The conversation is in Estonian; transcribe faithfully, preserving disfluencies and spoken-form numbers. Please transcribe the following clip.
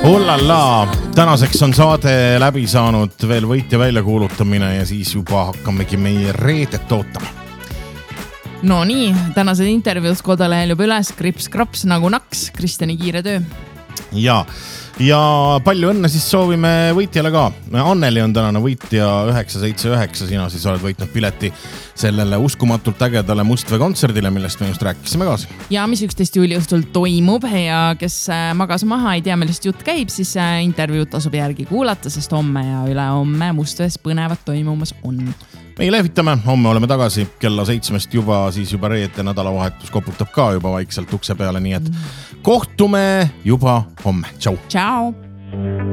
Ollala, tänaseks on saade läbi saanud, veel võitja välja kuulutamine ja siis juba hakkamegi meie reedet ootama. No nii, tänased intervjuus kodalehel juba üles, krips-kraps nagu naks, Kristjani kiire töö. Ja, ja palju õnne siis soovime võitjale ka. Anneli on tänane võitja üheksa seitse üheksa, sina siis oled võitnud pileti sellele uskumatult ägedale Mustvee kontserdile, millest me just rääkisime kaasa. Ja mis üksteist juuli õhtul toimub ja kes magas maha, ei tea, millest jutt käib, siis intervjuud tasub järgi kuulata, sest homme ja ülehomme Mustvees põnevad toimumas on. Meie lehvitame, homme oleme tagasi kella seitsmest juba, siis juba reede nädalavahetus koputab ka juba vaikselt ukse peale, nii et kohtume juba homme. Tšau! Tšau!